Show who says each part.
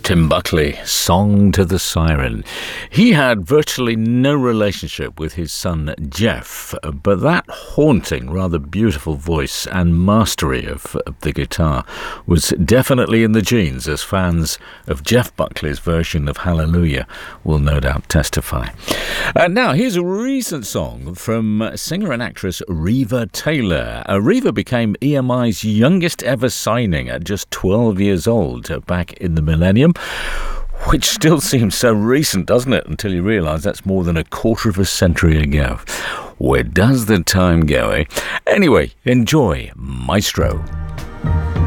Speaker 1: Tim Buckley, Song to the Siren. He had virtually no relationship with his son Jeff, but that haunting, rather beautiful voice and mastery of the guitar was definitely in the genes, as fans of Jeff Buckley's version of Hallelujah will no doubt testify. Now, here's a recent song from singer and actress Reva Taylor. Reva became EMI's youngest ever signing at just 12 years old back in the millennium, which still seems so recent, doesn't it, until you realise that's more than a quarter of a century ago. Where does the time go, eh? Anyway, enjoy Maestro.